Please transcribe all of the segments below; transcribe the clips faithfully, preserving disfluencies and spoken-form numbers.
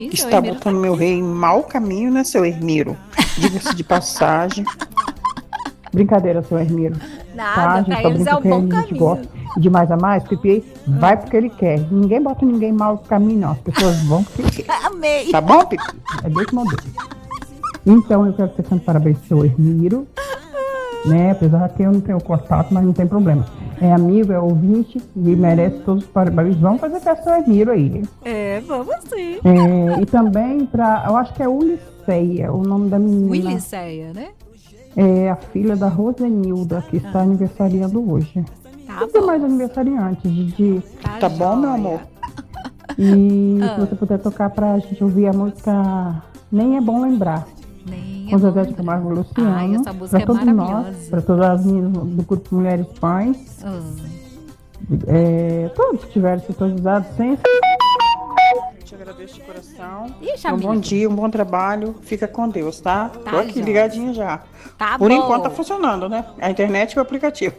Ih, seu Está Hermiro botando tá meu aqui. rei em mau caminho, né, seu Hermiro? Diga-se de passagem. Brincadeira, seu Hermiro. Tá, a Nada, gente pra só eles é brinca o porque a bom gente gosta. caminho. E de mais a mais, Pipi, vai porque ele quer. Ninguém bota ninguém em mau caminho, não. As pessoas vão porque quer. Amei. Tá bom, Pipi? É desse modelo. Então, eu quero que você cante parabéns pro seu Hermiro, né? Apesar que eu não tenho contato, mas não tem problema. É amigo, é ouvinte e merece todos os parabéns. Vamos fazer festa seu Hermiro aí. É, vamos sim. É, e também pra, eu acho que é Uliceia, o nome da menina. Uliceia, né? É a filha da Rosenilda, que está aniversariando hoje. Tá E tem bom. mais aniversariantes, Didi. Tá Tá bom, meu joia. amor? E Ah. se você puder tocar pra gente ouvir a música Nem É Bom Lembrar. Nem é Com Zezé bom de lembrar. Camargo e Luciano. Ai, essa música Pra é todos maravilhosa. nós, pra todas as meninas do grupo Mulheres Pães. Ah. É, todos que tiveram sintonizados, sem. Te agradeço de coração. Ixi, Um bom amigo. dia, um bom trabalho. Fica com Deus, tá? Tá, Tô aqui joia. ligadinha já. Tá Por bom. enquanto tá funcionando, né? A internet e o aplicativo.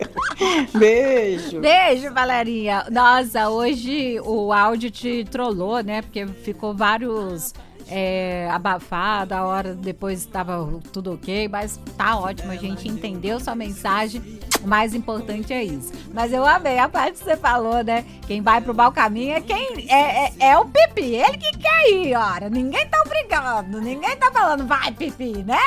Beijo. Beijo, Valerinha. Nossa, hoje o áudio te trollou, né? Porque ficou vários é, abafado, a hora depois estava tudo ok, mas tá ótimo, a gente entendeu sua mensagem. O mais importante é isso. Mas eu amei a parte que você falou, né? Quem vai pro mau caminho é quem é, é, é o Pipi, ele que quer ir, ora. Ninguém tá obrigando, ninguém tá falando vai, Pipi, né?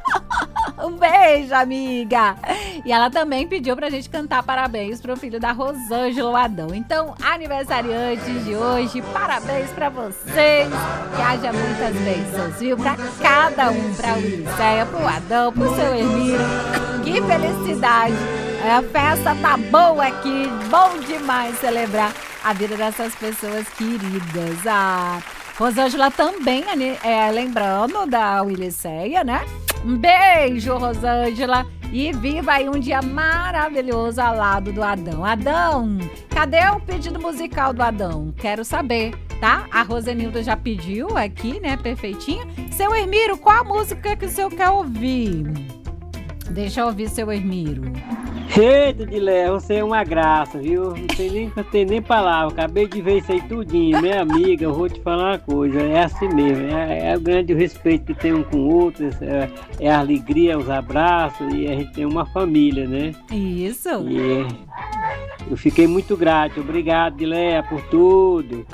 Um beijo, amiga! E ela também pediu pra gente cantar parabéns pro filho da Rosângela Adão. Então, aniversariantes de hoje, parabéns pra vocês! Que haja muitas bênçãos, viu? Pra cada um, pra Uliceia, pro Adão, pro seu Hermiro. Que felicidade! A festa tá boa aqui, bom demais celebrar a vida dessas pessoas queridas. Ah, Rosângela também, é, lembrando da Uliceia, né? Um beijo, Rosângela, e viva aí um dia maravilhoso ao lado do Adão. Adão, cadê o pedido musical do Adão? Quero saber, tá? A Rosenilda já pediu aqui, né, perfeitinho. Seu Hermiro, qual a música que o senhor quer ouvir? Deixa eu ouvir, seu Hermiro. Eita, Dilé, você é uma graça, viu? Não tem nem, não tem nem palavra. Acabei de ver isso aí tudinho. Minha amiga, eu vou te falar uma coisa. É assim mesmo. É, é o grande respeito que tem um com o outro. É, é a alegria, os abraços. E a gente tem uma família, né? Isso. E eu fiquei muito grato. Obrigado, Dilé, por tudo.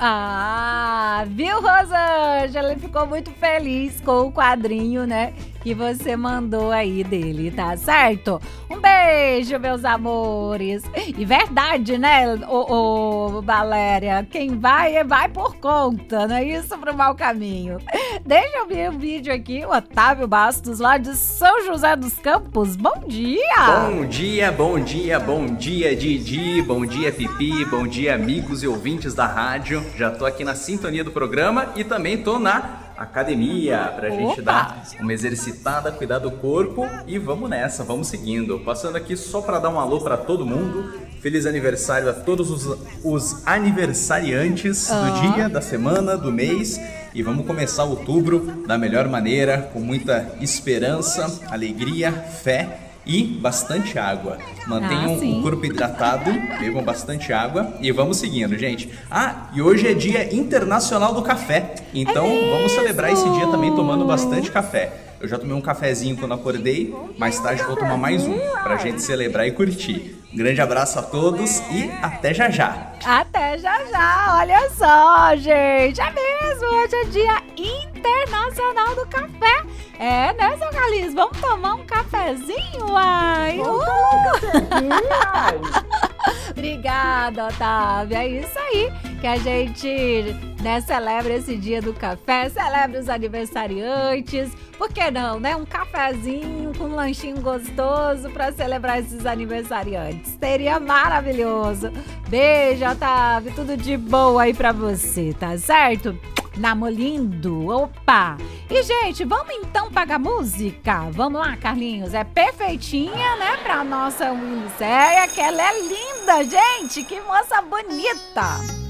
Ah, viu, Rosângela? Ele ficou muito feliz com o quadrinho, né? Que você mandou aí dele, tá certo? Um beijo, meus amores. E verdade, né, ô, ô Valéria? Quem vai, vai por conta, não é isso? Pro mau caminho. Deixa eu ver o vídeo aqui, o Otávio Bastos, lá de São José dos Campos. Bom dia! Bom dia, bom dia, bom dia, Didi, bom dia, Pipi, bom dia, amigos e ouvintes da rádio. Já tô aqui na sintonia do programa e também tô na academia pra gente dar uma exercitada, cuidar do corpo e vamos nessa, vamos seguindo. Passando aqui só pra dar um alô pra todo mundo. Feliz aniversário a todos os, os aniversariantes Ah. do dia, da semana, do mês. E vamos começar outubro da melhor maneira, com muita esperança, alegria, fé e bastante água. Mantenham Ah, sim. o corpo hidratado, bebam bastante água e vamos seguindo, gente. Ah, e hoje é Dia Internacional do Café, então É vamos celebrar esse mesmo? dia também tomando bastante café. Eu já tomei um cafezinho quando acordei, mais tarde vou tomar mais um, pra gente celebrar e curtir. Um grande abraço a todos e até já já! Até já já, olha só, gente. É mesmo, hoje é Dia Internacional do Café. É, né, seu Carlinhos? Vamos tomar um cafezinho, ai. Vamos Uh! tomar um cafezinho, Obrigada, Otávio. É isso aí que a gente, né, celebra esse dia do café, celebra os aniversariantes. Por que não, né? Um cafezinho com um lanchinho gostoso para celebrar esses aniversariantes. Seria maravilhoso. Beijo, Otávio. Tudo de bom aí pra você, tá certo? Namolindo, opa! E, gente, vamos então pagar música? Vamos lá, Carlinhos? É perfeitinha, né, pra nossa Uliceia, que ela é linda, gente! Que moça bonita!